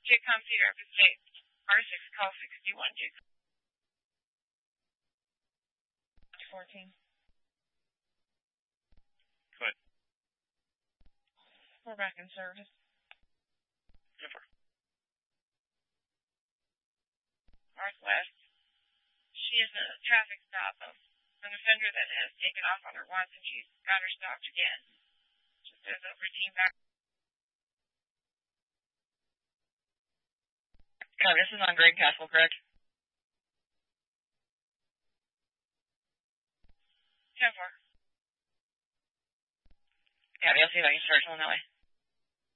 JCOM Cedar Rapids State. R6, call 61 JCOM. 14. Go ahead. We're back in service. 10-4. Northwest. She is a traffic stop of an offender that has taken off on her once and she's got her stopped again. Just as a routine back. This is on Greg Castle, correct? 10-4. I'll see if I can start someone that way.